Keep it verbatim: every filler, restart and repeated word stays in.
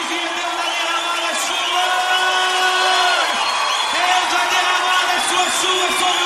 dia, Deus vai derramar a chuva! Deus vai derramar a sua chuva sobre